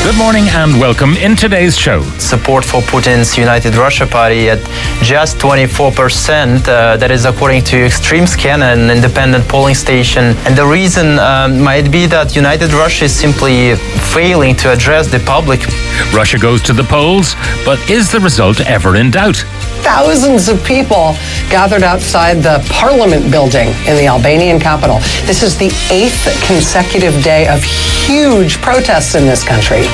Good morning and welcome in today's show. Support for Putin's United Russia Party at just 24%. That is according to Extreme Scan, an independent polling station. And the reason might be that United Russia is simply failing to address the public. Russia goes to the polls, but is the result ever in doubt? Thousands of people gathered outside the parliament building in the Albanian capital. This is the 8th consecutive day of huge protests in this country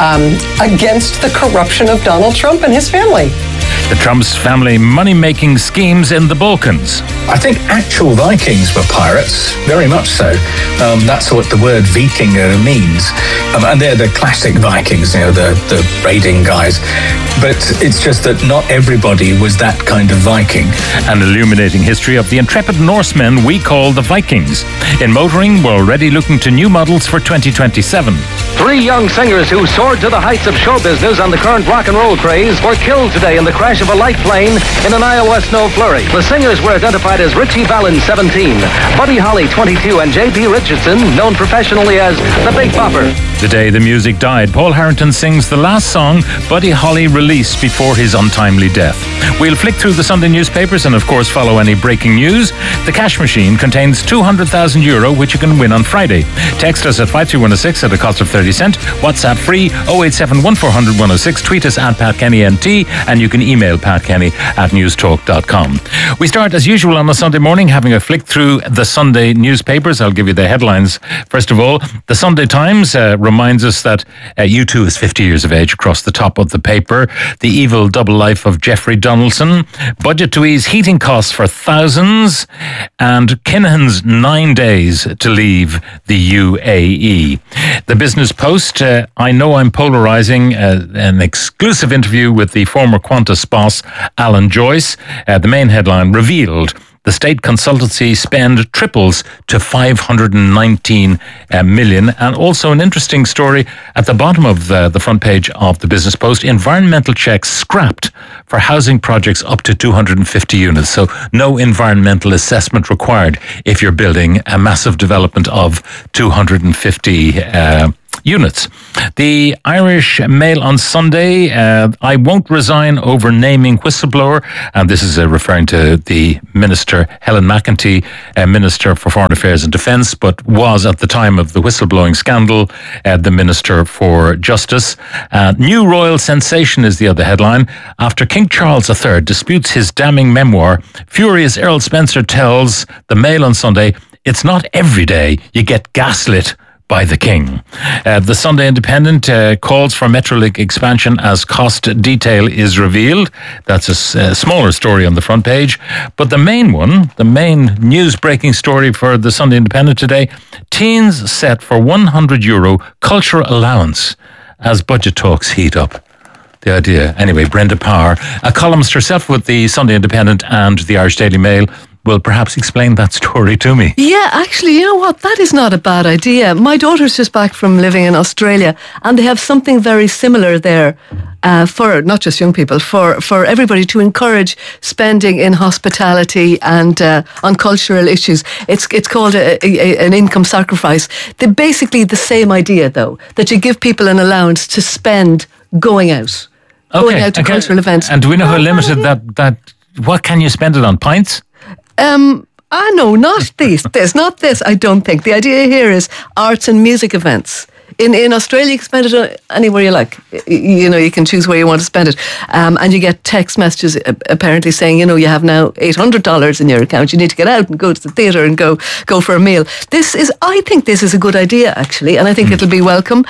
against the corruption of Donald Trump and his family. The Trump's family money-making schemes in the Balkans. I think actual Vikings were pirates, very much so. That's what the word Viking means. And they're the classic Vikings, the raiding guys. But it's just that not everybody was that kind of Viking. An illuminating history of the intrepid Norsemen we call the Vikings. In motoring, we're already looking to new models for 2027. 3 young singers who soared to the heights of show business on the current rock and roll craze were killed today in the crash of a light plane in an Iowa snow flurry. The singers were identified as Richie Valens, 17, Buddy Holly, 22, and J.P. Richardson, known professionally as the Big Bopper. The day the music died, Paul Harrington sings the last song Buddy Holly released before his untimely death. We'll flick through the Sunday newspapers and of course follow any breaking news. The cash machine contains €200,000 which you can win on Friday. Text us at 53106 at a cost of 30 cents. WhatsApp free 087 1400 106. Tweet us at PatKennyNT and you can email patkenny@newstalk.com. We start as usual on a Sunday morning having a flick through the Sunday newspapers. I'll give you the headlines. First of all, the Sunday Times reminds us that U2 is 50 years of age across the top of the paper. The evil double life of Jeffrey Donaldson. Budget to ease heating costs for thousands. And Kinahan's 9 days to leave the UAE. The Business Post, I know I'm polarizing, an exclusive interview with the former Qantas boss, Alan Joyce. The main headline revealed. The state consultancy spend triples to 519 million. And also an interesting story at the bottom of the front page of the Business Post. Environmental checks scrapped for housing projects up to 250 units. So no environmental assessment required if you're building a massive development of 250 units. The Irish Mail on Sunday, I won't resign over naming whistleblower, and this is referring to the Minister, Helen McEntee, Minister for Foreign Affairs and Defence, but was at the time of the whistleblowing scandal, the Minister for Justice. New royal sensation is the other headline. After King Charles III disputes his damning memoir, furious Earl Spencer tells the Mail on Sunday, it's not every day you get gaslit by the King. The Sunday Independent calls for Metrolink expansion as cost detail is revealed. That's a smaller story on the front page. But the main one, the main news-breaking story for the Sunday Independent today, teens set for €100 cultural allowance as budget talks heat up. The idea. Anyway, Brenda Power, a columnist herself with the Sunday Independent and the Irish Daily Mail, will perhaps explain that story to me. Yeah, actually, you know what? That is not a bad idea. My daughter's just back from living in Australia, and they have something very similar there for not just young people, for everybody to encourage spending in hospitality and on cultural issues. It's called an income sacrifice. They're basically the same idea, though, that you give people an allowance to spend going out. Going out to cultural events. And do we know how limited that what can you spend it on? Pints? No, not this. There's not this, I don't think. The idea here is arts and music events. In Australia, you can spend it anywhere you like. You can choose where you want to spend it. And you get text messages apparently saying, you have now $800 in your account. You need to get out and go to the theatre and go for a meal. I think this is a good idea, actually, and I think it'll be welcome.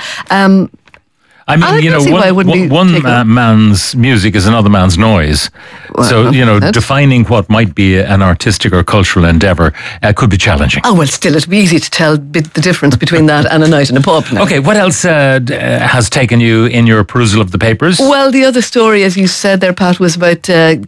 I mean, one man's music is another man's noise. Well, so, defining what might be an artistic or cultural endeavour could be challenging. Oh, well, still, it'd be easy to tell the difference between that and a night in a pub now. Okay, what else has taken you in your perusal of the papers? Well, the other story, as you said there, Pat, was about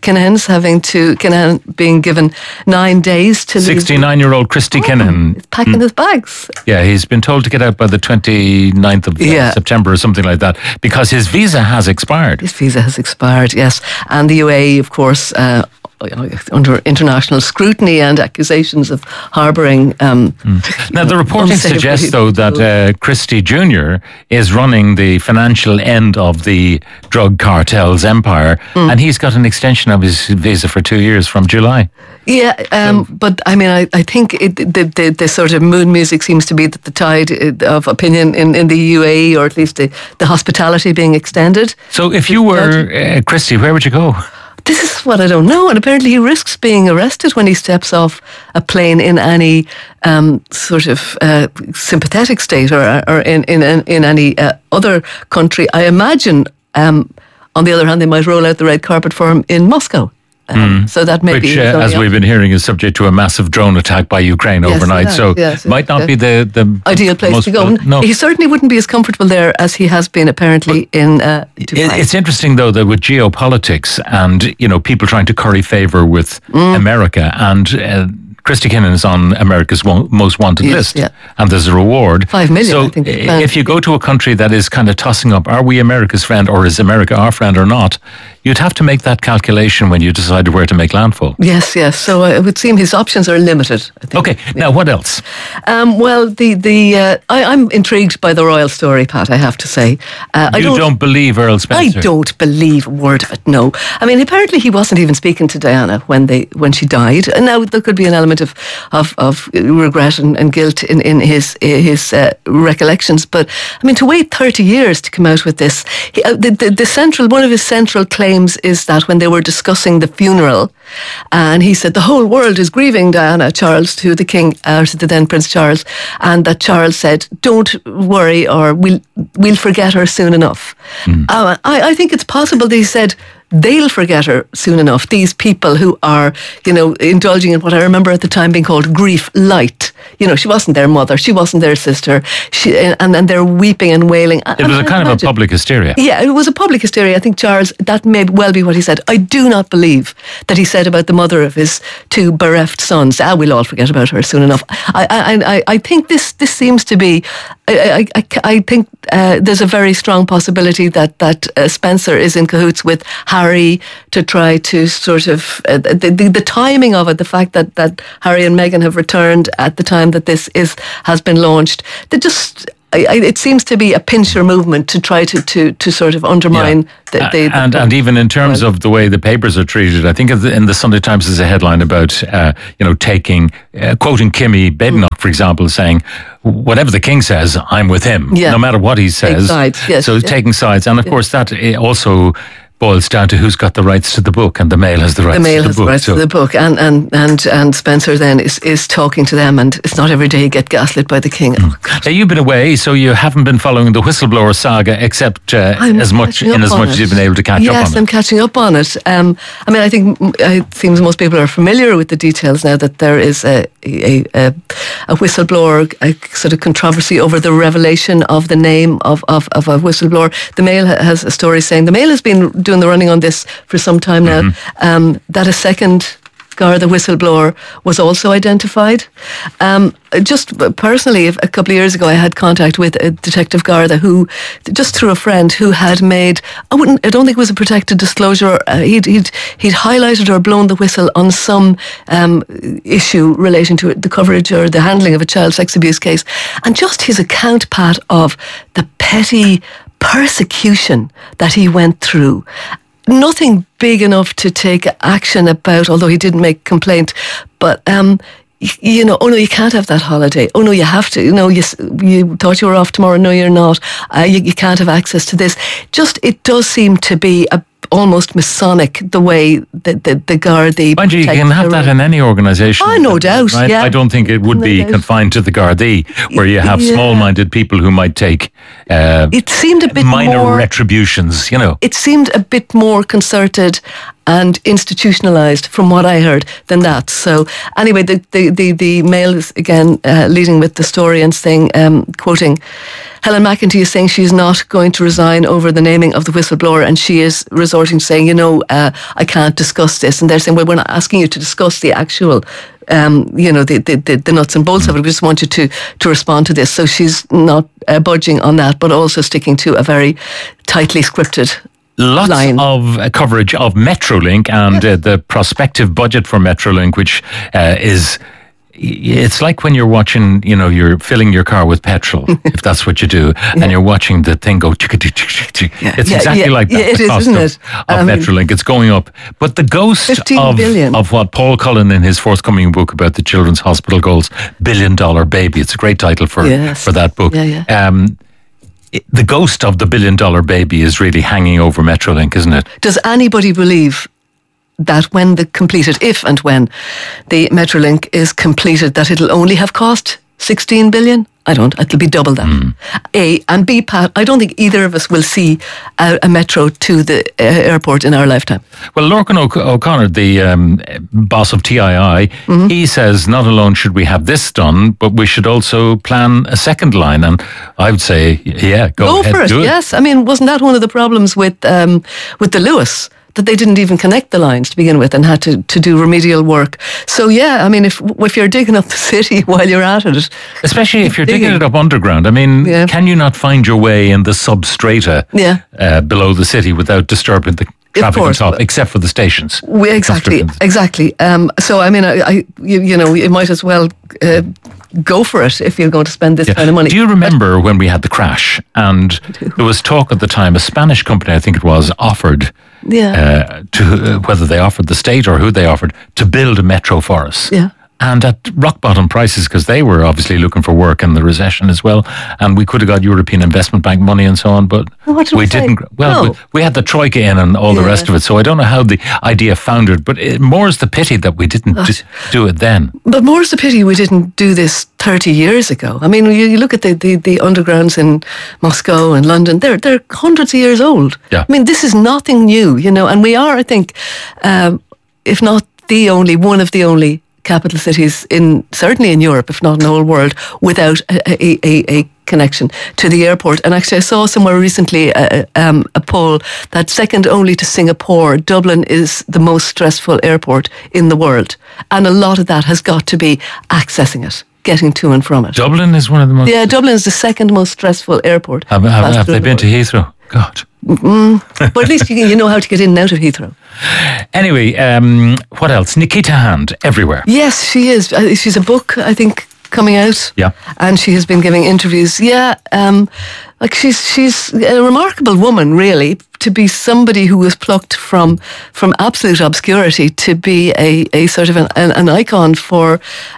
Kinahan being given 9 days to leave. 69-year-old Christy Kinahan. He's packing his bags. Yeah, he's been told to get out by the 29th of September or something like that, because his visa has expired. His visa has expired, yes. And the UAE, of course, under international scrutiny and accusations of harbouring. Now, the reporting suggests, though, that Christie Jr. is running the financial end of the drug cartel's empire, and he's got an extension of his visa for 2 years from July. Yeah, but I mean, I think the sort of mood music seems to be that the tide of opinion in the UAE, or at least the hospitality being extended. So if you were Christie, where would you go? This is what I don't know. And apparently he risks being arrested when he steps off a plane in any sort of sympathetic state or in any other country. I imagine, on the other hand, they might roll out the red carpet for him in Moscow. So that may Which, be as we've been hearing, is subject to a massive drone attack by Ukraine overnight. Might not be the ideal place most to go. No. He certainly wouldn't be as comfortable there as he has been apparently in Dubai. It's interesting, though, that with geopolitics and people trying to curry favour with America, and Christy Kinnan is on America's most wanted list, and there's a reward. 5 million, so I think. If you go to a country that is kind of tossing up, are we America's friend or is America our friend or not, you'd have to make that calculation when you decide where to make landfall. Yes. So it would seem his options are limited, I think. Okay, now what else? Well, I'm intrigued by the royal story, Pat, I have to say. You don't believe Earl Spencer? I don't believe a word of it, no. I mean, apparently he wasn't even speaking to Diana when she died. And now there could be an element of regret and guilt in his recollections. But, I mean, to wait 30 years to come out with this, one of his central claims is that when they were discussing the funeral, and he said the whole world is grieving Diana, Charles, to the king, to the then Prince Charles, and that Charles said, "Don't worry, or we'll forget her soon enough." I think it's possible that he said they'll forget her soon enough. These people who are, indulging in what I remember at the time being called grief light. She wasn't their mother, she wasn't their sister, and they're weeping and wailing. It was a kind of a public hysteria. Yeah, it was a public hysteria. I think Charles, that may well be what he said. I do not believe that he said about the mother of his 2 bereft sons, we'll all forget about her soon enough. I think this seems to be, I think there's a very strong possibility that Spencer is in cahoots with Harry to try to sort of, the timing of it, the fact that Harry and Meghan have returned at the time that this has been launched, it seems to be a pincher movement to try to sort of undermine and even in terms of the way the papers are treated, I think in the Sunday Times there's a headline about quoting Kimi Badenoch, for example, saying whatever the king says, I'm with him, no matter what he says. So taking sides, and of course that also boils down to who's got the rights to the book, and the Mail has the rights to the book. The Mail has the rights to the book, and Spencer then is talking to them, and it's not every day you get gaslit by the king. Oh, God. You've been away, so you haven't been following the whistleblower saga, except as much as you've been able to catch up on it. Yes, I'm catching up on it. I mean, I think it seems most people are familiar with the details now that there is a whistleblower, a sort of controversy over the revelation of the name of a whistleblower. The Mail has a story saying, the Mail has been doing the running on this for some time now, that a second Garda whistleblower was also identified. Just personally, a couple of years ago, I had contact with a Detective Garda who, just through a friend, who had made, I don't think it was a protected disclosure, he'd highlighted or blown the whistle on some issue relating to the coverage or the handling of a child sex abuse case. And just his account, Pat, of the petty persecution that he went through. Nothing big enough to take action about, although he didn't make complaint. But, oh no, you can't have that holiday. Oh no, you have to. You thought you were off tomorrow. No, you're not. You can't have access to this. It does seem to be almost Masonic, the way the Gardaí. Mind you can have that in any organisation. Oh, no doubt, right? yeah. I don't think it would be confined to the Gardaí, where you have small-minded people who might take it seemed a bit minor retributions, It seemed a bit more concerted and institutionalised, from what I heard, than that. So anyway, the Mail is again leading with the story and saying, quoting Helen McEntee, is saying she's not going to resign over the naming of the whistleblower, and she is resorting to saying, I can't discuss this. And they're saying, well, we're not asking you to discuss the actual the nuts and bolts of it. We just want you to respond to this. So she's not budging on that, but also sticking to a very tightly scripted Lots line. of coverage of Metrolink and the prospective budget for Metrolink, which is... It's like when you're watching, you're filling your car with petrol, if that's what you do, and you're watching the thing go... It's exactly like that. It the is, cost isn't of, it? of Metrolink. It's going up. But the ghost 15 billion. of what Paul Cullen in his forthcoming book about the Children's Hospital Goals, $1 Billion Baby. It's a great title for that book. The ghost of the $1 Billion Baby is really hanging over Metrolink, isn't it? Does anybody believe that when if and when the Metrolink is completed, that it'll only have cost 16 billion? I don't. It'll be double that. A, and B, Pat, I don't think either of us will see a metro to the airport in our lifetime. Well, Lorcan O'Connor, the boss of TII, he says not alone should we have this done, but we should also plan a second line. And I would say, go ahead, for it. do it. Yes, I mean, wasn't that one of the problems with the Lewis? That they didn't even connect the lines to begin with and had to do remedial work. So I mean, if you're digging up the city while you're at it... Especially if you're digging it up underground. I mean, can you not find your way in the substrata below the city without disturbing the traffic on top, except for the stations? Exactly. So, I mean, you might as well... go for it if you're going to spend this kind of money. Do you remember when we had the crash and there was talk at the time, a Spanish company, I think it was, offered whether they offered the state or who they offered to build a metro for us. Yeah. And at rock bottom prices, because they were obviously looking for work in the recession as well. And we could have got European Investment Bank money and so on, but we didn't. Well, we had the Troika in and all the rest of it. So I don't know how the idea foundered, but more's the pity that we didn't do it then. But more's the pity we didn't do this 30 years ago. I mean, you look at the undergrounds in Moscow and London, they're hundreds of years old. Yeah. I mean, this is nothing new, and we are, I think, if not one of the only capital cities certainly in Europe, if not in the whole world, without a connection to the airport. And actually I saw somewhere recently a poll that second only to Singapore, Dublin is the most stressful airport in the world. And a lot of that has got to be accessing it, getting to and from it. Dublin is one of the most... Yeah, Dublin is the second most stressful airport. Have they been to Heathrow? God. But at least you know how to get in and out of Heathrow. Anyway, what else? Nikita Hand, everywhere. Yes, she is. She's a book, I think, coming out. Yeah. And she has been giving interviews. Yeah, she's a remarkable woman, really, to be somebody who was plucked from absolute obscurity to be a sort of an icon for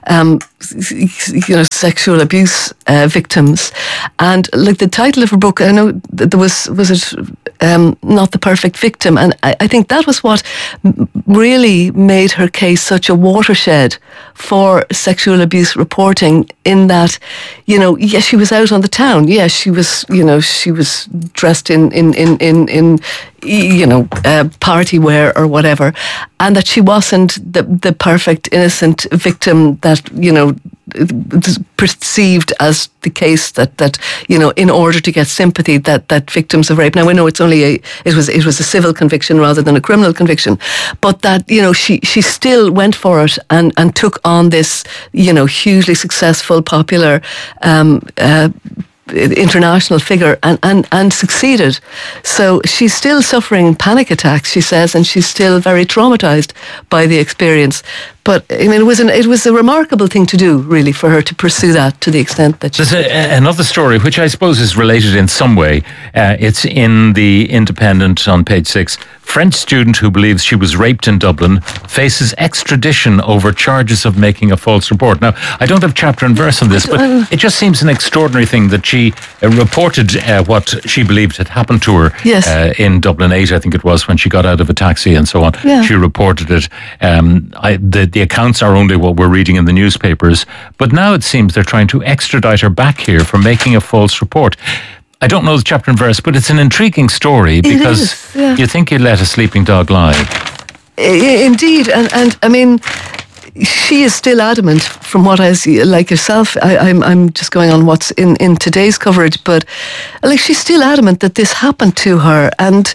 sexual abuse victims. And like the title of her book, I know there was it Not the Perfect Victim, and I think that was what really made her case such a watershed for sexual abuse reporting, in that, yes, she was out on the town, yes, she was dressed in party wear or whatever, and that she wasn't the perfect innocent victim that perceived as the case that in order to get sympathy that victims of rape. Now we know it was a civil conviction rather than a criminal conviction, but that she still went for it and took on this hugely successful, popular international figure and succeeded. So she's still suffering panic attacks, she says, and she's still very traumatized by the experience. But I mean, it was a remarkable thing to do, really, for her to pursue that to the extent that she did. There's another story, which I suppose is related in some way. It's in the Independent on page 6. French student who believes she was raped in Dublin faces extradition over charges of making a false report. Now, I don't have chapter and verse on this, but it just seems an extraordinary thing that she reported what she believed had happened to her in Dublin 8, I think it was, when she got out of a taxi and so on. Yeah. She reported it. The accounts are only what we're reading in the newspapers, but now it seems they're trying to extradite her back here for making a false report. I don't know the chapter and verse, but it's an intriguing story because you think you'd let a sleeping dog lie. Indeed, and I mean, she is still adamant, from what I see, like yourself, I'm just going on what's in today's coverage, but like she's still adamant that this happened to her, and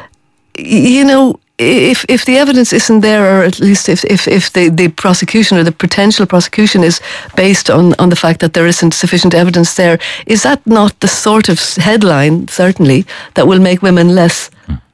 if the evidence isn't there, or at least if the prosecution or the potential prosecution is based on the fact that there isn't sufficient evidence there, is that not the sort of headline, certainly, that will make women less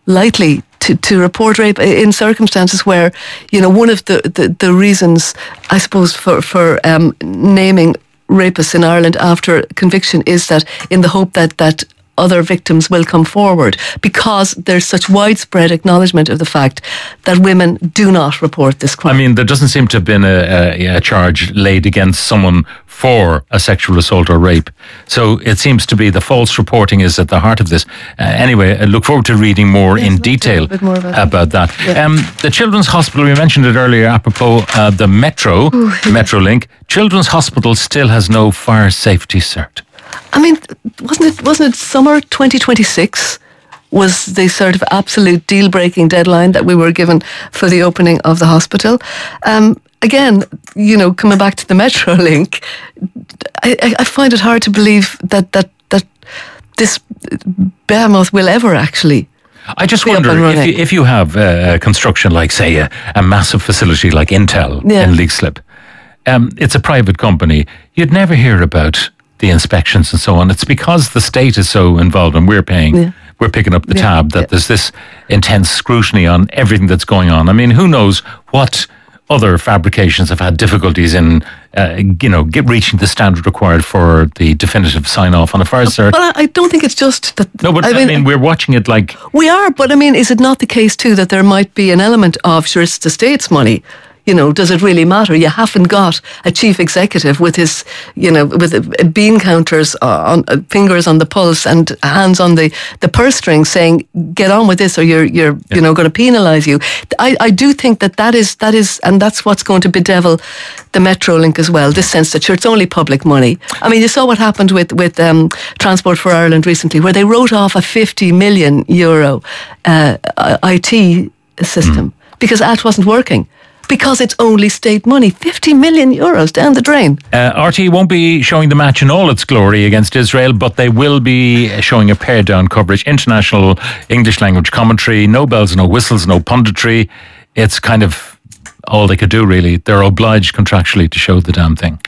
lightly to report rape in circumstances where, one of the reasons, I suppose, for naming rapists in Ireland after conviction is that in the hope that other victims will come forward, because there's such widespread acknowledgement of the fact that women do not report this crime. I mean, there doesn't seem to have been a charge laid against someone for a sexual assault or rape. So it seems to be the false reporting is at the heart of this. Anyway, I look forward to reading more in detail about that. Yeah. The Children's Hospital, we mentioned it earlier, apropos the Metrolink. Children's Hospital still has no fire safety cert. I mean, wasn't it summer 2026 was the sort of absolute deal-breaking deadline that we were given for the opening of the hospital? Again, coming back to the Metrolink, I find it hard to believe that this behemoth will ever actually. I just wonder if you have construction like, say, a massive facility like Intel in Leixlip. It's a private company. You'd never hear about the inspections and so on. It's because the state is so involved and we're paying, we're picking up the tab that there's this intense scrutiny on everything that's going on. I mean, who knows what other fabrications have had difficulties in, reaching the standard required for the definitive sign-off on a fire cert. Well, I don't think it's just that. No, but I mean, we're watching it like... We are, but I mean, is it not the case too that there might be an element of, sure, it's the state's money. Does it really matter? You haven't got a chief executive with his, with bean counters on fingers on the pulse and hands on the purse string saying, get on with this or you're going to penalise you. I do think that is, and that's what's going to bedevil the Metrolink as well, this sense that, sure, it's only public money. I mean, you saw what happened with Transport for Ireland recently, where they wrote off a €50 million IT system because that wasn't working. Because it's only state money, €50 million down the drain. RTÉ won't be showing the match in all its glory against Israel, but they will be showing a pared down coverage, international English language commentary, no bells, no whistles, no punditry. It's kind of all they could do, really. They're obliged contractually to show the damn thing.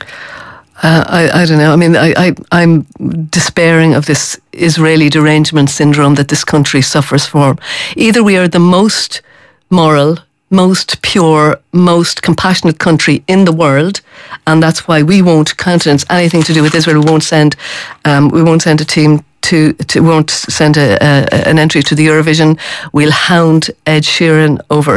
I don't know. I mean, I'm despairing of this Israeli derangement syndrome that this country suffers from. Either we are the most moral, most pure, most compassionate country in the world, and that's why we won't countenance anything to do with Israel. We won't send a team won't send an entry to the Eurovision. We'll hound Ed Sheeran over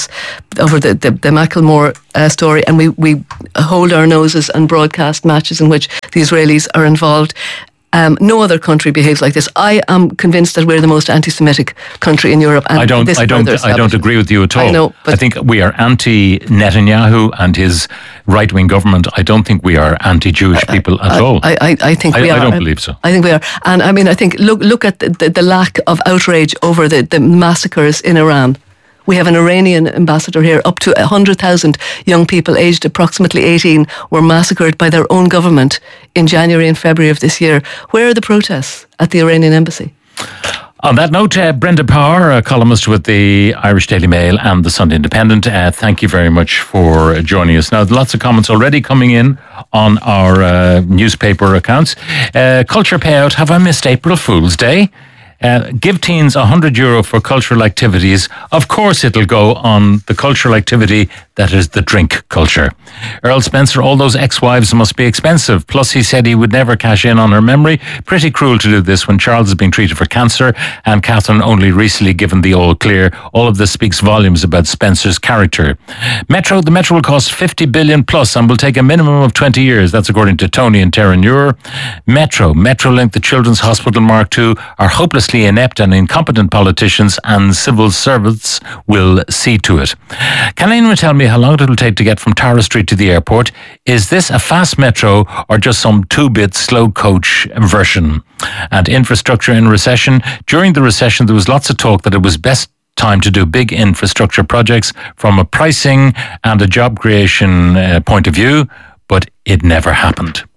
the Macklemore story, and we hold our noses and broadcast matches in which the Israelis are involved. No other country behaves like this. I am convinced that we're the most anti-Semitic country in Europe. And I don't agree with you at all. I know, but I think we are anti-Netanyahu and his right-wing government. I don't think we are anti-Jewish people at all. I think we are. I don't believe so. I think we are. And I mean, I think look at the lack of outrage over the massacres in Iran. We have an Iranian ambassador here. Up to 100,000 young people aged approximately 18 were massacred by their own government in January and February of this year. Where are the protests at the Iranian embassy? On that note, Brenda Power, a columnist with the Irish Daily Mail and the Sunday Independent, thank you very much for joining us. Now, lots of comments already coming in on our newspaper accounts. Culture payout, have I missed April Fool's Day? Give teens €100 for cultural activities. Of course it'll go on the cultural activity that is the drink culture. Earl Spencer, all those ex-wives must be expensive. Plus he said he would never cash in on her memory. Pretty cruel to do this when Charles is being treated for cancer and Catherine only recently given the all clear. All of this speaks volumes about Spencer's character. The Metro will cost 50 billion plus and will take a minimum of 20 years. That's according to Tony and Tara Muir. Metrolink, the Children's Hospital Mark II are hopelessly inept and incompetent politicians and civil servants will see to it. Can anyone tell me how long it will take to get from Tara Street to the airport? Is this a fast metro or just some 2-bit slow coach version? And infrastructure in recession. During the recession, there was lots of talk that it was best time to do big infrastructure projects from a pricing and a job creation point of view, but it never happened.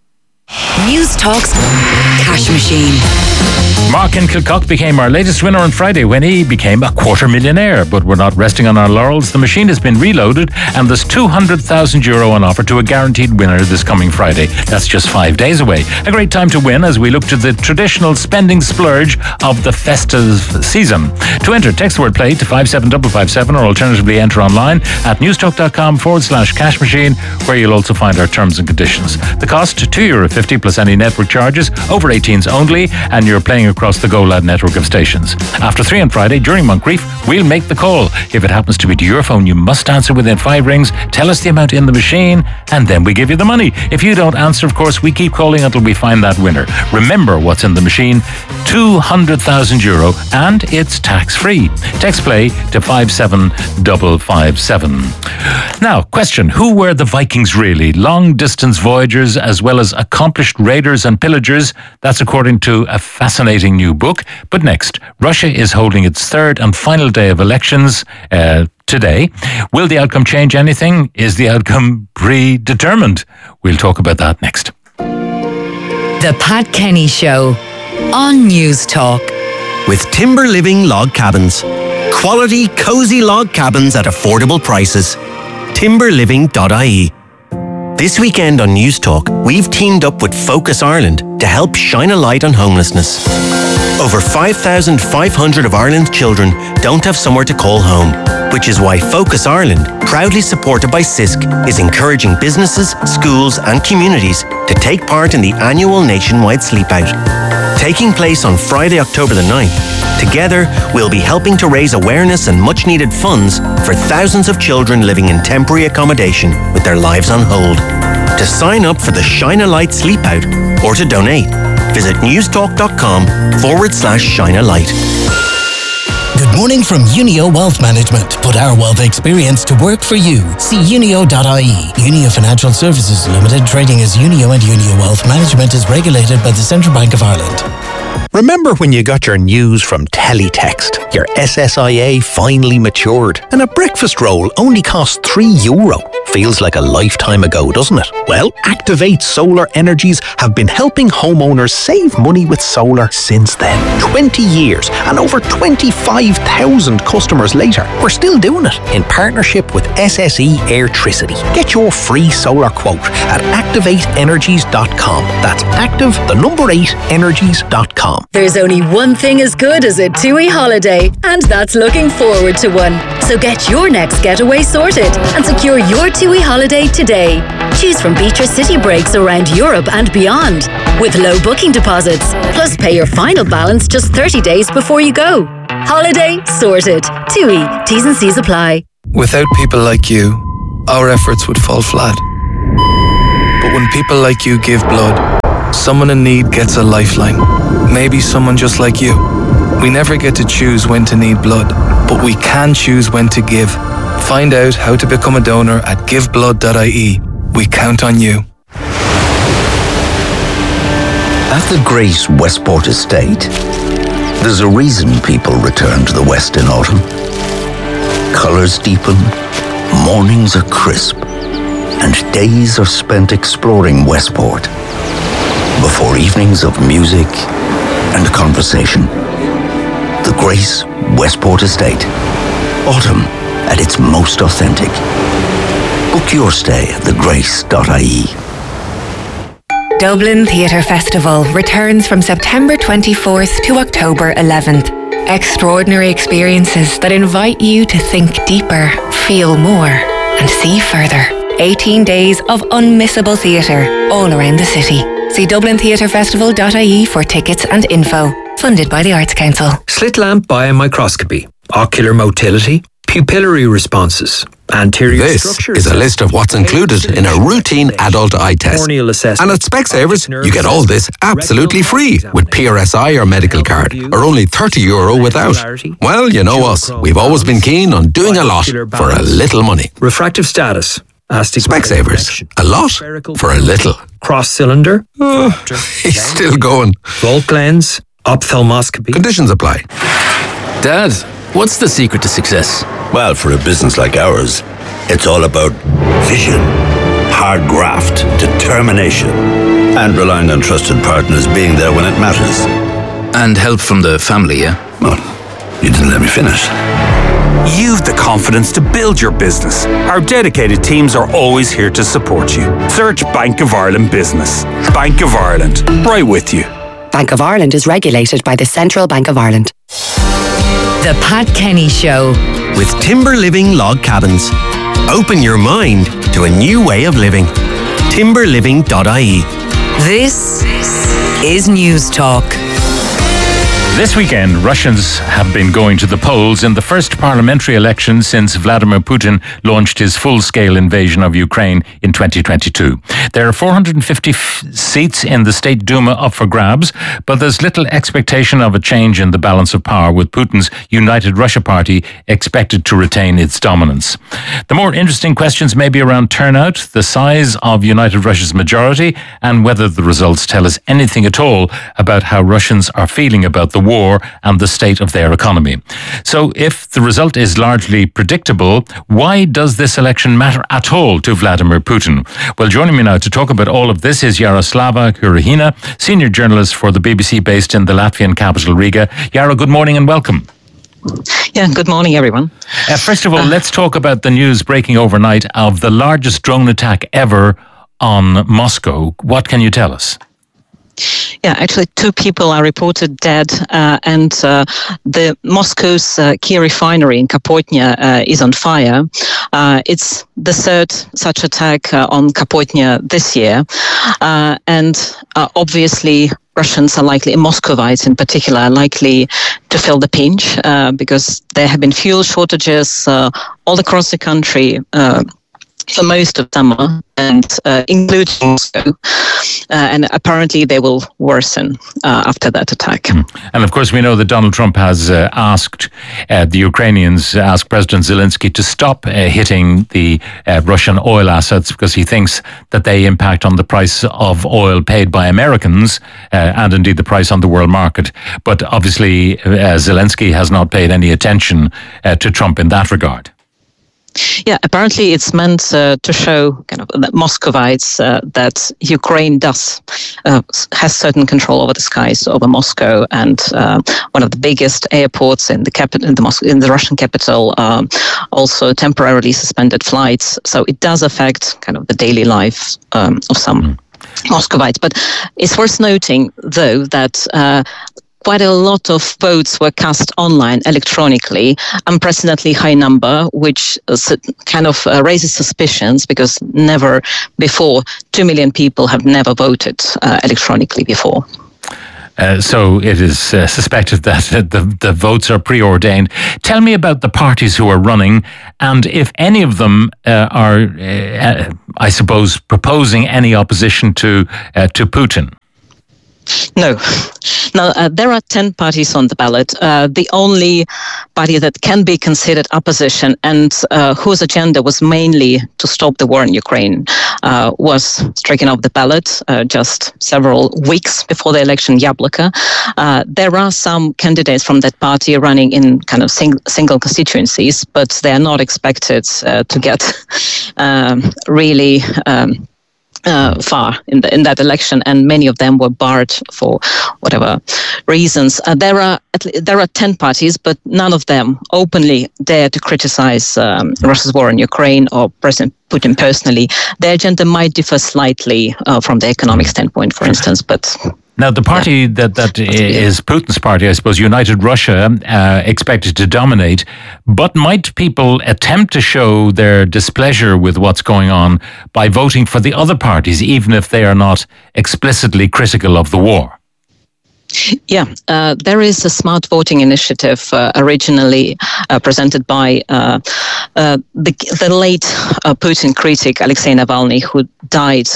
News Talk's Cash Machine. Mark in Kilcock became our latest winner on Friday when he became a $250,000. But we're not resting on our laurels. The machine has been reloaded and there's €200,000 on offer to a guaranteed winner this coming Friday. That's just 5 days away. A great time to win as we look to the traditional spending splurge of the festive season. To enter, text the word play to 57557 or alternatively enter online at newstalk.com/cash machine, where you'll also find our terms and conditions. The cost, €2.50 plus any network charges, over 18s only, and you're playing across the GoLad network of stations. After 3 on Friday, during Moncrief, we'll make the call. If it happens to be to your phone, you must answer within 5 rings, tell us the amount in the machine, and then we give you the money. If you don't answer, of course, we keep calling until we find that winner. Remember what's in the machine, €200,000, and it's tax-free. Text play to 57557. Now, question, who were the Vikings really? Long-distance voyagers as well as accomplished raiders and pillagers? That's according to a fascinating new book. But next, Russia is holding its third and final day of elections today. Will the outcome change anything? Is the outcome predetermined? We'll talk about that next. The Pat Kenny Show on News Talk. With Timber Living Log Cabins. Quality, cosy log cabins at affordable prices. Timberliving.ie. This weekend on News Talk, we've teamed up with Focus Ireland to help shine a light on homelessness. Over 5,500 of Ireland's children don't have somewhere to call home, which is why Focus Ireland, proudly supported by CISC, is encouraging businesses, schools and communities to take part in the annual nationwide sleep out. Taking place on Friday, October the 9th, together we'll be helping to raise awareness and much needed funds for thousands of children living in temporary accommodation with their lives on hold. To sign up for the Shine a Light Sleep Out or to donate, visit newstalk.com/Shine a Light. Good morning from Unio Wealth Management. Put our wealth experience to work for you. See unio.ie. Unio Financial Services Limited, trading as Unio, and Unio Wealth Management is regulated by the Central Bank of Ireland. Remember when you got your news from Teletext? Your SSIA finally matured and a breakfast roll only cost €3. Feels like a lifetime ago, doesn't it? Well, Activate Solar Energies have been helping homeowners save money with solar since then. 20 years and over 25,000 customers later. We're still doing it in partnership with SSE Airtricity. Get your free solar quote at activateenergies.com. That's active8energies.com. There's only one thing as good as a TUI holiday, and that's looking forward to one. So get your next getaway sorted and secure your TUI holiday today. Choose from Beatrice city breaks around Europe and beyond, with low booking deposits, plus pay your final balance just 30 days before you go. Holiday sorted. TUI. T's and C's apply. Without people like you, our efforts would fall flat. But when people like you give blood, someone in need gets a lifeline. Maybe someone just like you. We never get to choose when to need blood, but we can choose when to give. Find out how to become a donor at giveblood.ie. We count on you. At the great Westport Estate, there's a reason people return to the West in autumn. Colours deepen, mornings are crisp, and days are spent exploring Westport before evenings of music and conversation. The Grace Westport Estate. Autumn at its most authentic. Book your stay at thegrace.ie. Dublin Theatre Festival returns from September 24th to October 11th. Extraordinary experiences that invite you to think deeper, feel more, and see further. 18 days of unmissable theatre all around the city. See dublintheatrefestival.ie for tickets and info. Funded by the Arts Council. Slit lamp biomicroscopy, ocular motility, pupillary responses, anterior structures. This is a list of what's included in a routine adult eye test. And at Specsavers, you get all this absolutely free with PRSI or medical card, or only €30 without. Well, you know us. We've always been keen on doing a lot for a little money. Refractive status. Specsavers. A lot for a little. Cross cylinder. He's still going. Volt lens. Ophthalmoscopy. Conditions apply. Dad, what's the secret to success? Well, for a business like ours, it's all about vision, hard graft, determination, and relying on trusted partners being there when it matters. And help from the family, yeah? Well, you didn't let me finish. You've the confidence to build your business. Our dedicated teams are always here to support you. Search Bank of Ireland Business. Bank of Ireland, right with you. Bank of Ireland is regulated by the Central Bank of Ireland. The Pat Kenny Show. With Timber Living Log Cabins. Open your mind to a new way of living. timberliving.ie. This is News Talk. This weekend, Russians have been going to the polls in the first parliamentary election since Vladimir Putin launched his full-scale invasion of Ukraine in 2022. There are 450 seats in the State Duma up for grabs, but there's little expectation of a change in the balance of power, with Putin's United Russia Party expected to retain its dominance. The more interesting questions may be around turnout, the size of United Russia's majority, and whether the results tell us anything at all about how Russians are feeling about the war and the state of their economy. So if the result is largely predictable, why does this election matter at all to Vladimir Putin? Well, joining me now to talk about all of this is Yaroslava Kurahina, senior journalist for the BBC based in the Latvian capital Riga. Yara, good morning and welcome. Yeah, good morning, everyone. First of all, let's talk about the news breaking overnight of the largest drone attack ever on Moscow. What can you tell us? Yeah, actually, 2 people are reported dead, and the Moscow's key refinery in Kapotnya is on fire. It's the 3rd such attack on Kapotnya this year, and obviously Russians are likely, Moscovites in particular, are likely to feel the pinch because there have been fuel shortages all across the country for most of summer, and including Moscow, and apparently they will worsen after that attack. And of course, we know that Donald Trump has asked the Ukrainians, asked President Zelensky to stop hitting the Russian oil assets because he thinks that they impact on the price of oil paid by Americans and indeed the price on the world market. But obviously, Zelensky has not paid any attention to Trump in that regard. Yeah, apparently it's meant to show kind of the Moscovites that Ukraine has certain control over the skies over Moscow, and one of the biggest airports in the capital, in the Russian capital, also temporarily suspended flights. So it does affect kind of the daily life of some Moscovites. But it's worth noting, though, that quite a lot of votes were cast online electronically, unprecedentedly high number, which kind of raises suspicions because never before 2 million people have never voted electronically before. So it is suspected that the votes are preordained. Tell me about the parties who are running, and if any of them are, I suppose, proposing any opposition to Putin. No. Now, there are 10 parties on the ballot. The only party that can be considered opposition and whose agenda was mainly to stop the war in Ukraine was stricken off the ballot just several weeks before the election, Yabloko. There are some candidates from that party running in kind of single constituencies, but they are not expected to get really far in that election, and many of them were barred for whatever reasons. There are 10 parties, but none of them openly dare to criticize Russia's war in Ukraine or President Putin personally. Their agenda might differ slightly from the economic standpoint, for instance, but. Now, the party that is Putin's party, I suppose, United Russia, expected to dominate, but might people attempt to show their displeasure with what's going on by voting for the other parties, even if they are not explicitly critical of the war? Yeah, there is a smart voting initiative originally presented by the late Putin critic Alexei Navalny, who died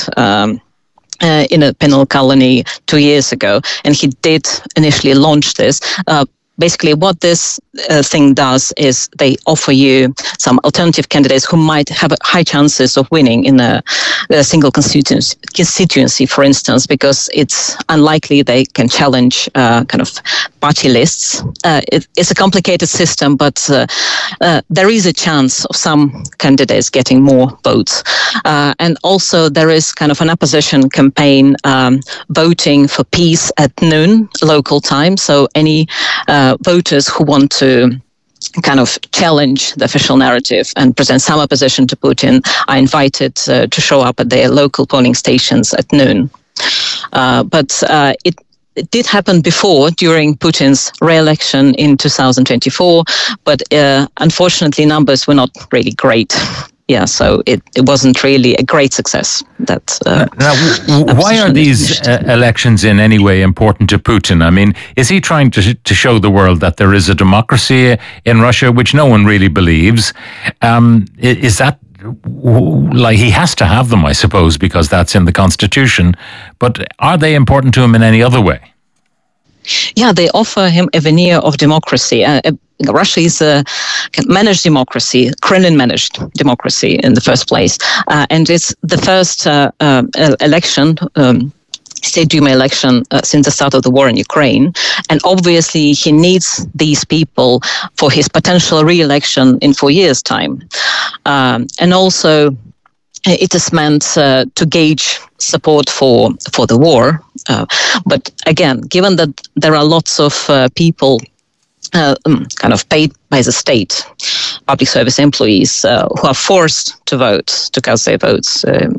in a penal colony 2 years ago, and he did initially launch this. Basically, what this thing does is they offer you some alternative candidates who might have high chances of winning in a single constituency, for instance, because it's unlikely they can challenge kind of party lists. It's a complicated system, but there is a chance of some candidates getting more votes. And also there is kind of an opposition campaign voting for peace at noon local time. So any voters who want to kind of challenge the official narrative and present some opposition to Putin are invited to show up at their local polling stations at noon. But it did happen before during Putin's re-election in 2024, but unfortunately numbers were not really great. Yeah, so it wasn't really a great success. Now, why are these elections in any way important to Putin? I mean, is he trying to show the world that there is a democracy in Russia, which no one really believes? Is that like he has to have them, I suppose, because that's in the constitution? But are they important to him in any other way? Yeah, they offer him a veneer of democracy. Russia is a managed democracy, Kremlin-managed democracy in the first place. And it's the first election, State Duma election since the start of the war in Ukraine. And obviously he needs these people for his potential re-election in 4 years' time. And also it is meant to gauge support for the war. But again, given that there are lots of people kind of paid by the state, public service employees who are forced to vote, to cast their votes.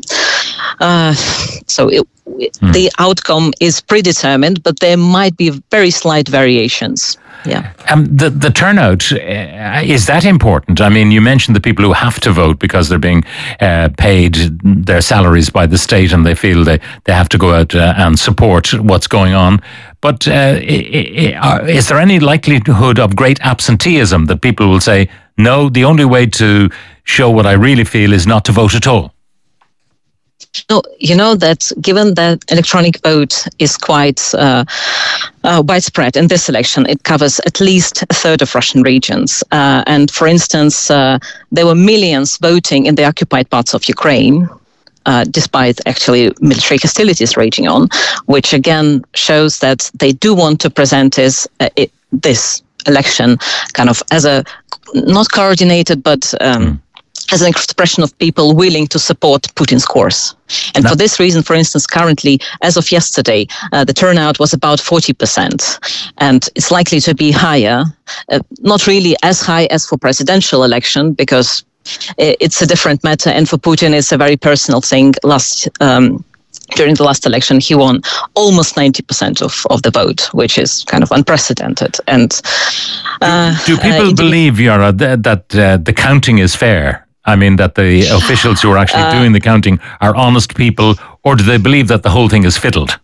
So the outcome is predetermined, but there might be very slight variations. Yeah. The turnout, is that important? I mean, you mentioned the people who have to vote because they're being paid their salaries by the state and they feel they have to go out and support what's going on. But is there any likelihood of great absenteeism that people will say, no, the only way to show what I really feel is not to vote at all? No, you know that given that electronic vote is quite widespread in this election, it covers at least a third of Russian regions. And for instance, there were millions voting in the occupied parts of Ukraine, despite actually military hostilities raging on, which again shows that they do want to present this election kind of as a, not coordinated, but as an expression of people willing to support Putin's course. And for this reason, for instance, currently, as of yesterday, the turnout was about 40%. And it's likely to be higher, not really as high as for presidential election, because it's a different matter. And for Putin, it's a very personal thing. During the last election, he won almost 90% of the vote, which is kind of unprecedented. And do people believe, Yara, that the counting is fair? I mean, that the officials who are actually doing the counting are honest people, or do they believe that the whole thing is fiddled?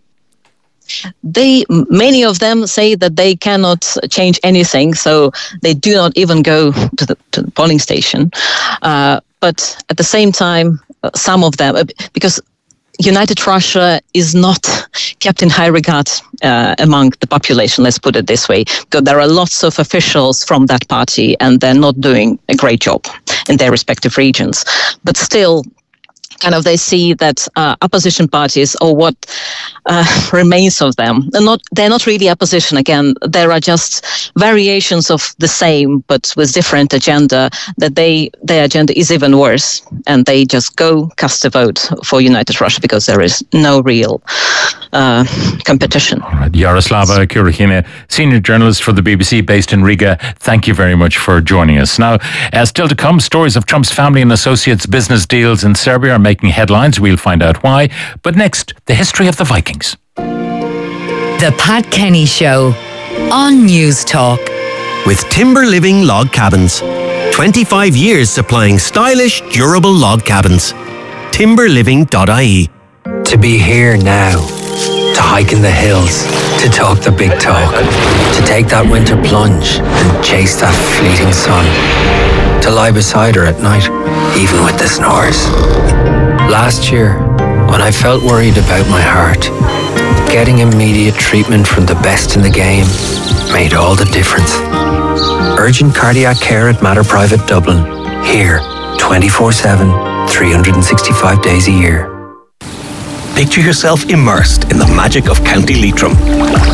Many of them say that they cannot change anything, so they do not even go to the polling station. But at the same time, some of them, because United Russia is not kept in high regard among the population, let's put it this way, because there are lots of officials from that party and they're not doing a great job in their respective regions. But still, kind of they see that opposition parties, or what remains of them, they're not really opposition. Again, there are just variations of the same, but with different agenda, that their agenda is even worse, and they just go cast a vote for United Russia because there is no real competition. All right. Yaroslava Kurahina, senior journalist for the BBC based in Riga, thank you very much for joining us. Now, still to come, stories of Trump's family and associates' business deals in Serbia are making headlines. We'll find out why. But next, the history of the Vikings. The Pat Kenny Show on News Talk. With Timber Living Log Cabins. 25 years supplying stylish, durable log cabins. Timberliving.ie. To be here now, to hike in the hills, to talk the big talk, to take that winter plunge and chase that fleeting sun, to lie beside her at night, even with the snores. Last year, when I felt worried about my heart, getting immediate treatment from the best in the game made all the difference. Urgent cardiac care at Mater Private Dublin, here 24/7, 365 days a year. Picture yourself immersed in the magic of County Leitrim.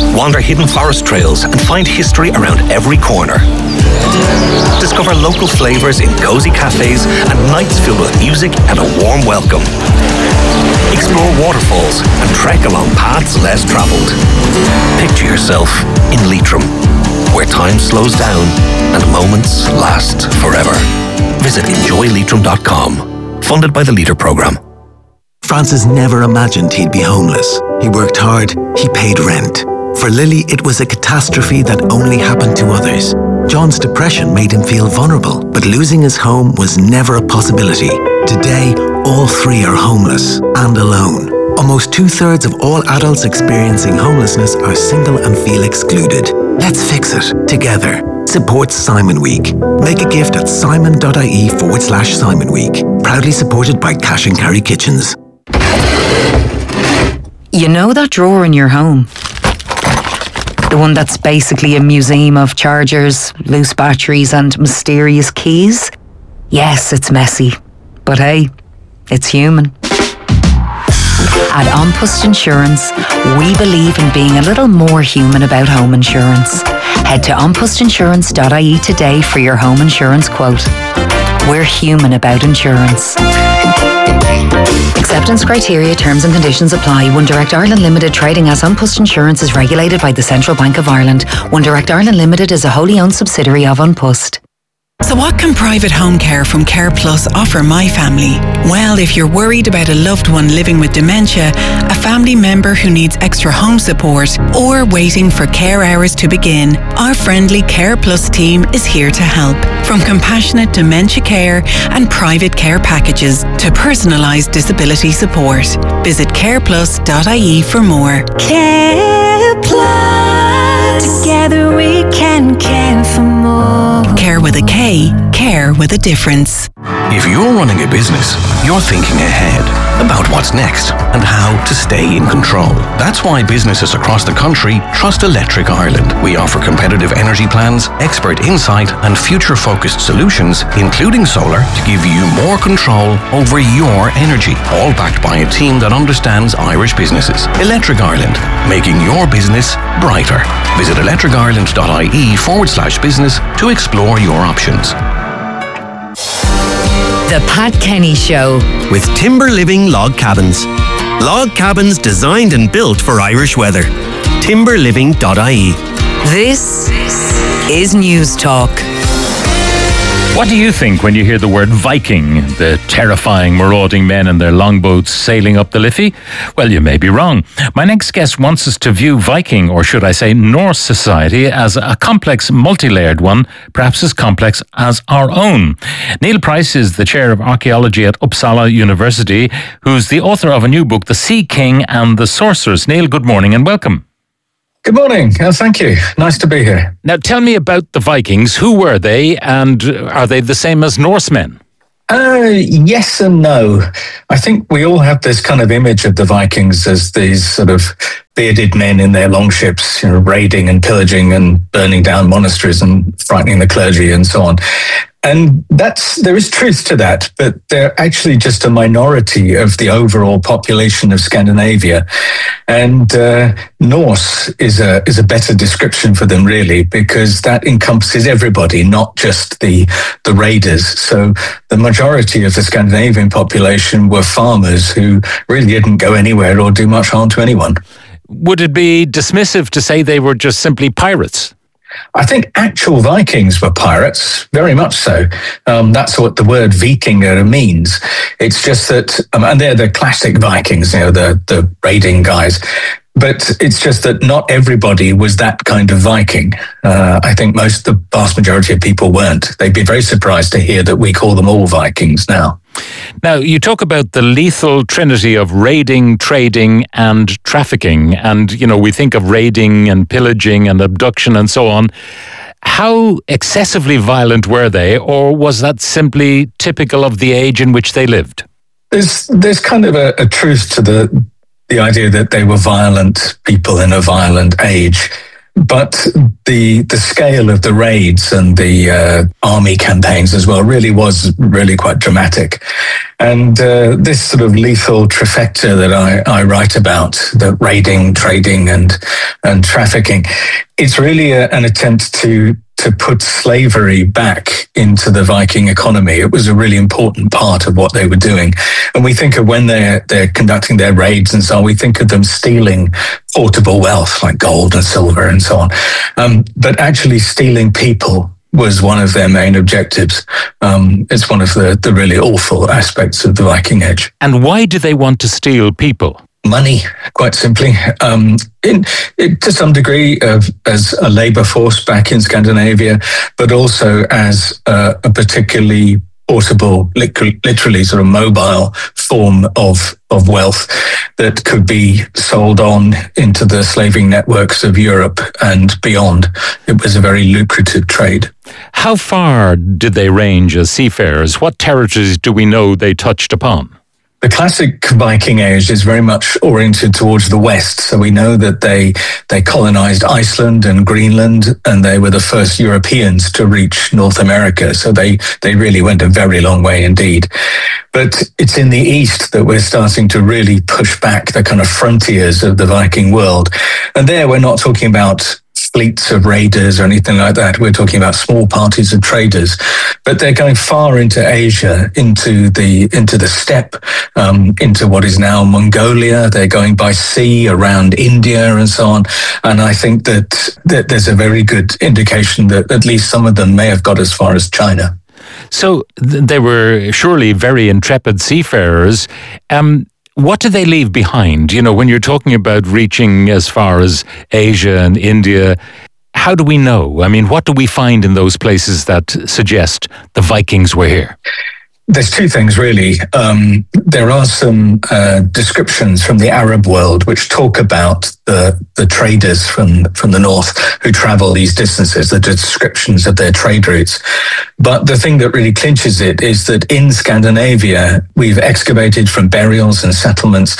Wander hidden forest trails and find history around every corner. Discover local flavours in cozy cafes and nights filled with music and a warm welcome. Explore waterfalls and trek along paths less travelled. Picture yourself in Leitrim, where time slows down and moments last forever. Visit enjoyleitrim.com, funded by the Leader Programme. Francis never imagined he'd be homeless. He worked hard, he paid rent. For Lily, it was a catastrophe that only happened to others. John's depression made him feel vulnerable, but losing his home was never a possibility. Today, all three are homeless and alone. Almost 2/3 of all adults experiencing homelessness are single and feel excluded. Let's fix it together. Support Simon Week. Make a gift at simon.ie/Simon Week. Proudly supported by Cash and Carry Kitchens. You know that drawer in your home? The one that's basically a museum of chargers, loose batteries and mysterious keys? Yes, it's messy. But hey, it's human. At An Post Insurance, we believe in being a little more human about home insurance. Head to onpostinsurance.ie today for your home insurance quote. We're human about insurance. Acceptance criteria, terms and conditions apply. One Direct Ireland Limited, trading as An Post Insurance, is regulated by the Central Bank of Ireland. One Direct Ireland Limited is a wholly owned subsidiary of An Post. So what can private home care from Care Plus offer my family? Well, if you're worried about a loved one living with dementia, a family member who needs extra home support, or waiting for care hours to begin, our friendly Care Plus team is here to help. From compassionate dementia care and private care packages to personalised disability support. Visit careplus.ie for more. Care Plus. Together we can care for more. Care with a K, care with a difference. If you're running a business, you're thinking ahead about what's next and how to stay in control. That's why businesses across the country trust Electric Ireland. We offer competitive energy plans, expert insight and future-focused solutions, including solar, to give you more control over your energy, all backed by a team that understands Irish businesses. Electric Ireland, making your business brighter. Visit electricireland.ie/business to explore your options. The Pat Kenny Show. With Timber Living Log Cabins. Log cabins designed and built for Irish weather. timberliving.ie. This is News Talk. What do you think when you hear the word Viking, the terrifying, marauding men in their longboats sailing up the Liffey? Well, you may be wrong. My next guest wants us to view Viking, or should I say Norse society, as a complex, multi-layered one, perhaps as complex as our own. Neil Price is the Chair of Archaeology at Uppsala University, who's the author of a new book, The Sea King and the Sorceress. Neil, good morning and welcome. Good morning. Thank you. Nice to be here. Now, tell me about the Vikings. Who were they, and are they the same as Norsemen? Yes and no. I think we all have this kind of image of the Vikings as these sort of bearded men in their longships, raiding and pillaging and burning down monasteries and frightening the clergy and so on. And there is truth to that, but they're actually just a minority of the overall population of Scandinavia. And Norse is a better description for them, really, because that encompasses everybody, not just the raiders. So the majority of the Scandinavian population were farmers who really didn't go anywhere or do much harm to anyone. Would it be dismissive to say they were just simply pirates? I think actual Vikings were pirates, very much so. That's what the word Vikinger means. It's just that, and they're the classic Vikings, the raiding guys. But it's just that not everybody was that kind of Viking. I think the vast majority of people weren't. They'd be very surprised to hear that we call them all Vikings now. Now, you talk about the lethal trinity of raiding, trading and trafficking. And, we think of raiding and pillaging and abduction and so on. How excessively violent were they, or was that simply typical of the age in which they lived? There's kind of a truth to the idea that they were violent people in a violent age. But the scale of the raids and the army campaigns as well was really quite dramatic. And this sort of lethal trifecta that I write about, the raiding, trading, and trafficking, it's really an attempt to put slavery back into the Viking economy. It was a really important part of what they were doing. And we think of when they're conducting their raids and so on, we think of them stealing portable wealth like gold and silver and so on. But actually stealing people was one of their main objectives. It's one of the really awful aspects of the Viking Age. And why do they want to steal people? Money, quite simply. To some degree, as a labour force back in Scandinavia, but also as a particularly portable, literally sort of mobile form of wealth that could be sold on into the slaving networks of Europe and beyond. It was a very lucrative trade. How far did they range as seafarers? What territories do we know they touched upon? The classic Viking Age is very much oriented towards the west. So we know that they colonized Iceland and Greenland, and they were the first Europeans to reach North America. So they really went a very long way indeed. But it's in the east that we're starting to really push back the kind of frontiers of the Viking world. And there we're not talking about fleets of raiders or anything like that. We're talking about small parties of traders, but they're going far into Asia, into the steppe, into what is now Mongolia. They're going by sea around India and so on. And I think that there's a very good indication that at least some of them may have got as far as China. So they were surely very intrepid seafarers. What do they leave behind? You know, when you're talking about reaching as far as Asia and India, how do we know? I mean, what do we find in those places that suggest the Vikings were here? There's two things, really. There are some descriptions from the Arab world which talk about the traders from the north who travel these distances, the descriptions of their trade routes. But the thing that really clinches it is that in Scandinavia, we've excavated from burials and settlements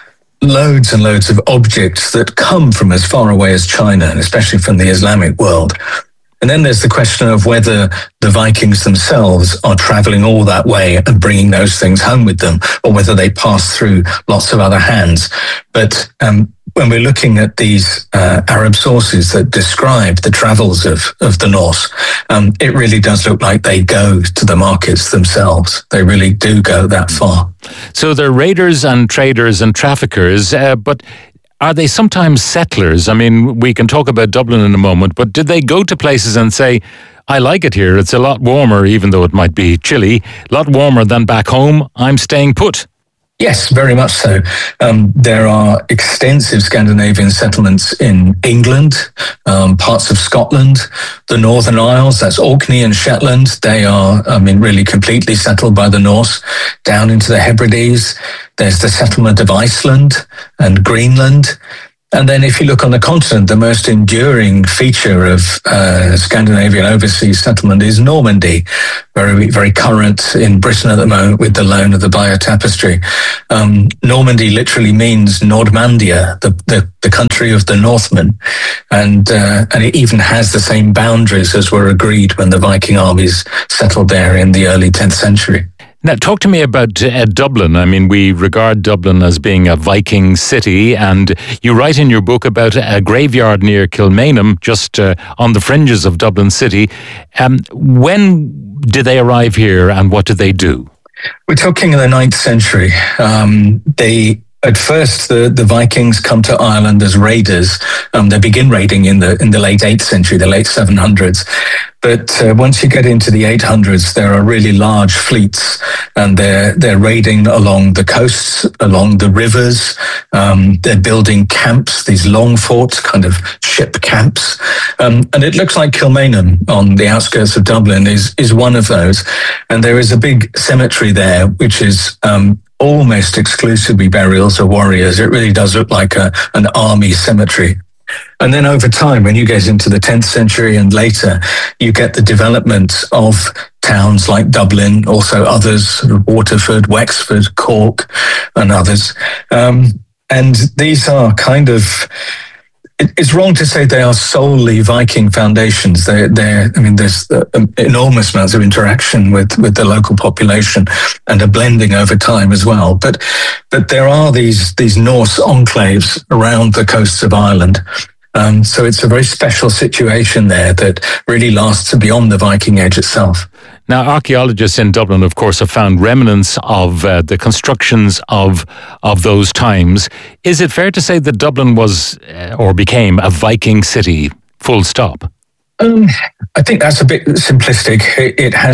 loads and loads of objects that come from as far away as China, especially from the Islamic world. And then there's the question of whether the Vikings themselves are traveling all that way and bringing those things home with them, or whether they pass through lots of other hands. But when we're looking at these Arab sources that describe the travels of the Norse, it really does look like they go to the markets themselves. They really do go that far. So they're raiders and traders and traffickers, but are they sometimes settlers? I mean, we can talk about Dublin in a moment, but did they go to places and say, I like it here, it's a lot warmer, even though it might be chilly, a lot warmer than back home, I'm staying put? Yes, very much so. There are extensive Scandinavian settlements in England, parts of Scotland, the Northern Isles, that's Orkney and Shetland. They are, really completely settled by the Norse, down into the Hebrides. There's the settlement of Iceland and Greenland. And then if you look on the continent, the most enduring feature of Scandinavian overseas settlement is Normandy, very, very current in Britain at the moment with the loan of the Bayeux Tapestry. Normandy literally means Nordmandia, the country of the Northmen. And it even has the same boundaries as were agreed when the Viking armies settled there in the early 10th century. Now, talk to me about Dublin. I mean, we regard Dublin as being a Viking city, and you write in your book about a graveyard near Kilmainham, just on the fringes of Dublin city. When did they arrive here, and what did they do? We're talking in the 9th century. At first, the Vikings come to Ireland as raiders. They begin raiding in the late 8th century, the late 700s. But once you get into the 800s, there are really large fleets, and they're raiding along the coasts, along the rivers. They're building camps, these long forts, kind of ship camps. And it looks like Kilmainham on the outskirts of Dublin is one of those. And there is a big cemetery there, which is almost exclusively burials of warriors. It really does look like an army cemetery. And then over time, when you get into the 10th century and later, you get the development of towns like Dublin, also others, Waterford, Wexford, Cork, and others. And these are kind of It's wrong to say they are solely Viking foundations. There's enormous amounts of interaction with the local population and a blending over time as well. But there are these Norse enclaves around the coasts of Ireland. So it's a very special situation there that really lasts beyond the Viking Age itself. Now, archaeologists in Dublin, of course, have found remnants of the constructions of those times. Is it fair to say that Dublin was or became a Viking city, full stop? I think that's a bit simplistic. It has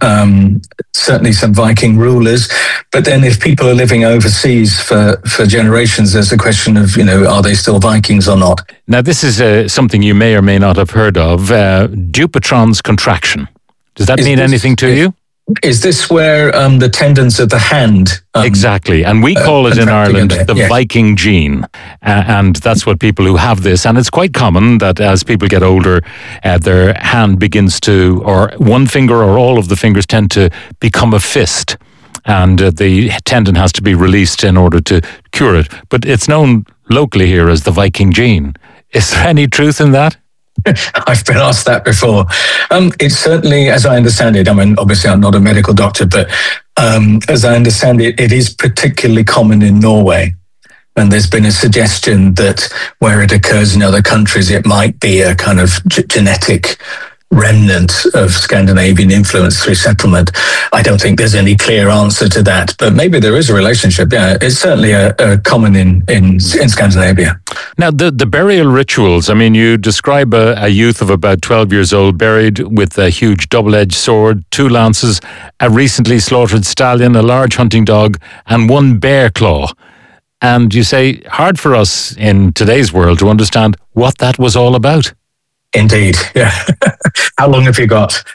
certainly some Viking rulers, but then if people are living overseas for generations, there's a question of, are they still Vikings or not? Now, this is something you may or may not have heard of, Dupuytren's contraction. Does that mean anything to you? Is this where the tendons of the hand... exactly, and we call it in Ireland the Viking gene, and that's what people who have this, and it's quite common that as people get older, their hand begins to, or one finger or all of the fingers tend to become a fist, and the tendon has to be released in order to cure it. But it's known locally here as the Viking gene. Is there any truth in that? I've been asked that before. It's certainly, as I understand it, obviously I'm not a medical doctor, but as I understand it, it is particularly common in Norway. And there's been a suggestion that where it occurs in other countries, it might be a kind of genetic remnant of Scandinavian influence through settlement. I don't think there's any clear answer to that, but maybe there is a relationship. Yeah, it's certainly a common in Scandinavia. Now, the burial rituals, you describe a youth of about 12 years old buried with a huge double-edged sword, 2 lances, a recently slaughtered stallion, a large hunting dog, and 1 bear claw. And you say, hard for us in today's world to understand what that was all about. Indeed, yeah. How long have you got?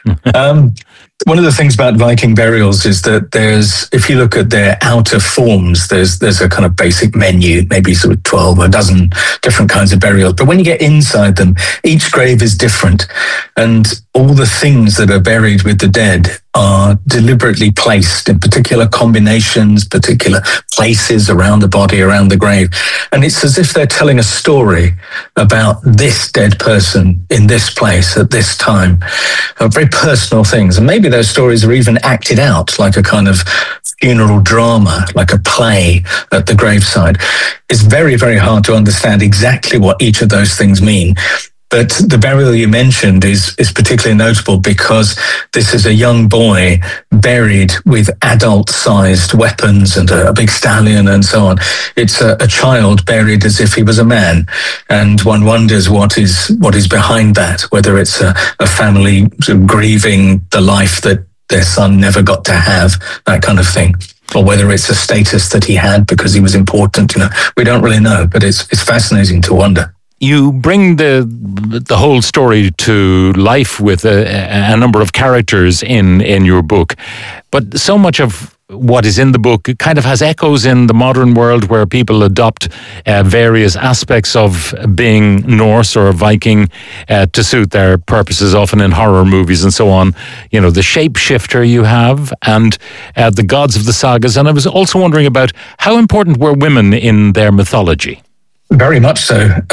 One of the things about Viking burials is that if you look at their outer forms, there's a kind of basic menu, maybe sort of 12 or a dozen different kinds of burials. But when you get inside them, each grave is different. And all the things that are buried with the dead are deliberately placed in particular combinations, particular places around the body, around the grave. And it's as if they're telling a story about this dead person in this place at this time. Very personal things. And maybe those stories are even acted out like a kind of funeral drama, like a play at the graveside. It's very, very hard to understand exactly what each of those things mean. But the burial you mentioned is particularly notable because this is a young boy buried with adult-sized weapons and a big stallion and so on. It's a child buried as if he was a man. And one wonders what is behind that, whether it's a family sort of grieving the life that their son never got to have, that kind of thing. Or whether it's a status that he had because he was important. We don't really know, but it's fascinating to wonder. You bring the whole story to life with a number of characters in your book, but so much of what is in the book kind of has echoes in the modern world where people adopt various aspects of being Norse or Viking to suit their purposes, often in horror movies and so on. The shapeshifter you have and the gods of the sagas. And I was also wondering about how important were women in their mythology? Very much so.